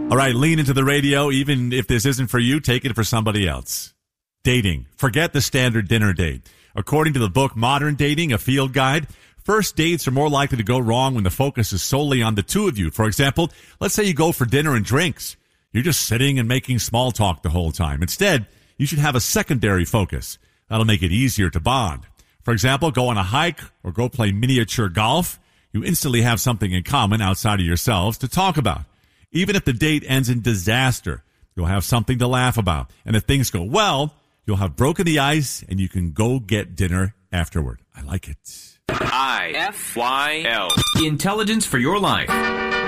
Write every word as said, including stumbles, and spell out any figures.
All right, lean into the radio. Even if this isn't for you, take it for somebody else. Dating. Forget the standard dinner date. According to the book Modern Dating, a field guide, first dates are more likely to go wrong when the focus is solely on the two of you. For example, let's say you go for dinner and drinks. You're just sitting and making small talk the whole time. Instead, you should have a secondary focus. That'll make it easier to bond. For example, go on a hike or go play miniature golf. You instantly have something in common outside of yourselves to talk about. Even if the date ends in disaster, you'll have something to laugh about. And if things go well, you'll have broken the ice and you can go get dinner afterward. I like it. I F Y L. Intelligence for your life.